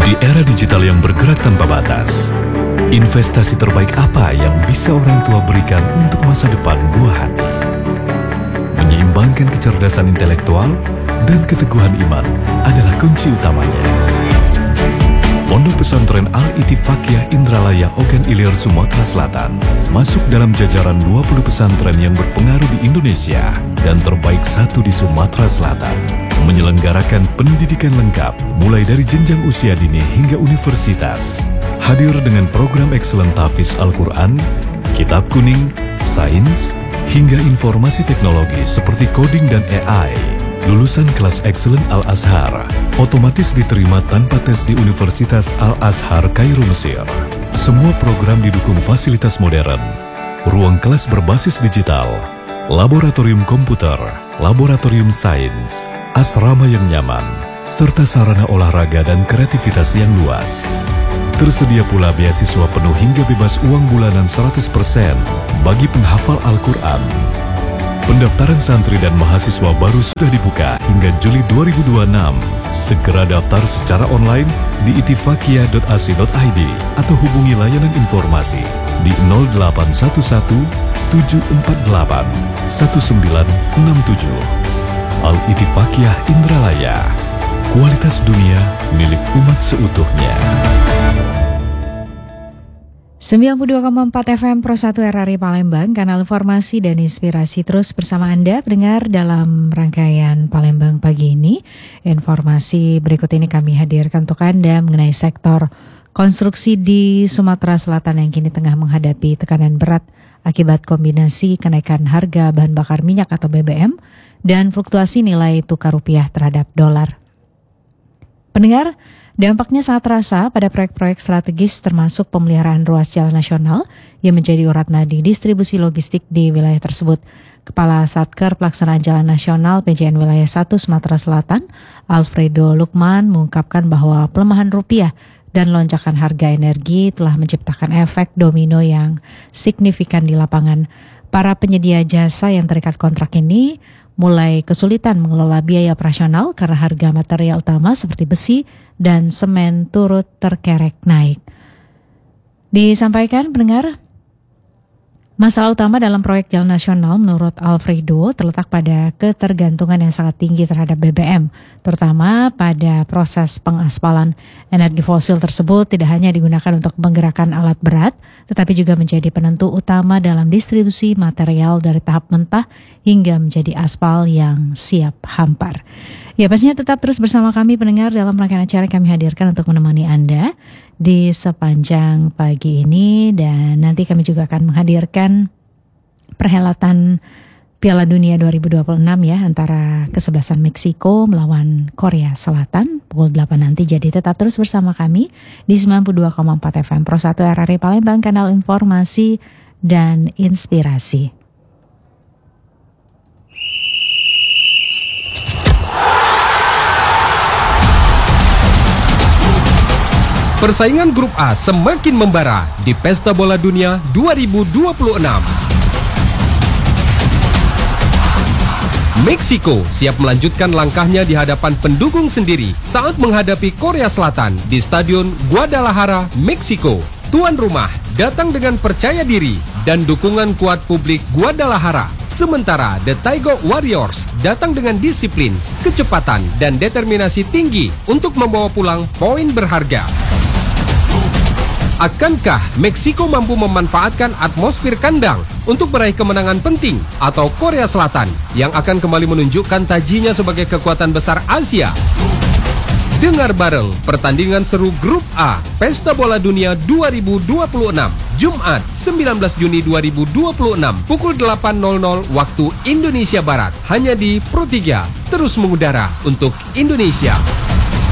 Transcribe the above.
Di era digital yang bergerak tanpa batas, investasi terbaik apa yang bisa orang tua berikan untuk masa depan buah hati? Menyeimbangkan kecerdasan intelektual dan keteguhan iman adalah kunci utamanya. Pondok Pesantren Al-Ittifaqiyah Indralaya Ogan Ilir Sumatera Selatan masuk dalam jajaran 20 pesantren yang berpengaruh di Indonesia dan terbaik satu di Sumatera Selatan. Menyelenggarakan pendidikan lengkap mulai dari jenjang usia dini hingga universitas. Hadir dengan program Excellent Tahfiz Al-Quran, Kitab Kuning, Sains, hingga informasi teknologi seperti coding dan AI. Lulusan kelas Excellent Al-Azhar otomatis diterima tanpa tes di Universitas Al-Azhar Kairo, Mesir. Semua program didukung fasilitas modern, ruang kelas berbasis digital, laboratorium komputer, laboratorium sains, asrama yang nyaman, serta sarana olahraga dan kreativitas yang luas. Tersedia pula beasiswa penuh hingga bebas uang bulanan 100% bagi penghafal Al-Quran. Pendaftaran santri dan mahasiswa baru sudah dibuka hingga Juli 2026. Segera daftar secara online di ittifaqiyah.ac.id atau hubungi layanan informasi di 0811 748 1967. Al-Ittifaqiyah Indralaya, kualitas dunia milik umat seutuhnya. 92,4 FM Pro 1 RRI Palembang, kanal informasi dan inspirasi terus bersama Anda pendengar dalam rangkaian Palembang pagi ini. Informasi berikut ini kami hadirkan untuk Anda mengenai sektor konstruksi di Sumatera Selatan yang kini tengah menghadapi tekanan berat akibat kombinasi kenaikan harga bahan bakar minyak atau BBM dan fluktuasi nilai tukar rupiah terhadap dolar. Pendengar, dampaknya sangat terasa pada proyek-proyek strategis termasuk pemeliharaan ruas jalan nasional yang menjadi urat nadi distribusi logistik di wilayah tersebut. Kepala Satker Pelaksanaan Jalan Nasional PJN Wilayah 1 Sumatera Selatan, Alfredo Lukman, mengungkapkan bahwa pelemahan rupiah dan lonjakan harga energi telah menciptakan efek domino yang signifikan di lapangan. Para penyedia jasa yang terikat kontrak ini mulai kesulitan mengelola biaya operasional karena harga material utama seperti besi dan semen turut terkerek naik. Disampaikan pendengar, masalah utama dalam proyek jalan nasional menurut Alfredo terletak pada ketergantungan yang sangat tinggi terhadap BBM, terutama pada proses pengaspalan. Energi fosil tersebut tidak hanya digunakan untuk menggerakkan alat berat, tetapi juga menjadi penentu utama dalam distribusi material dari tahap mentah hingga menjadi aspal yang siap hampar. Ya, pastinya tetap terus bersama kami pendengar dalam rangkaian acara yang kami hadirkan untuk menemani Anda di sepanjang pagi ini, dan nanti kami juga akan menghadirkan perhelatan Piala Dunia 2026 ya antara kesebelasan Meksiko melawan Korea Selatan pukul 8 nanti. Jadi tetap terus bersama kami di 92,4 FM Pro 1 RRI Palembang, kanal informasi dan inspirasi. Persaingan Grup A semakin membara di Pesta Bola Dunia 2026. Meksiko siap melanjutkan langkahnya di hadapan pendukung sendiri saat menghadapi Korea Selatan di Stadion Guadalajara, Meksiko. Tuan rumah datang dengan percaya diri dan dukungan kuat publik Guadalajara. Sementara The Tiger Warriors datang dengan disiplin, kecepatan, dan determinasi tinggi untuk membawa pulang poin berharga. Akankah Meksiko mampu memanfaatkan atmosfer kandang untuk meraih kemenangan penting atau Korea Selatan yang akan kembali menunjukkan tajinya sebagai kekuatan besar Asia? Dengar bareng pertandingan seru Grup A Pesta Bola Dunia 2026 Jumat 19 Juni 2026 pukul 8.00 waktu Indonesia Barat hanya di Pro 3, terus mengudara untuk Indonesia.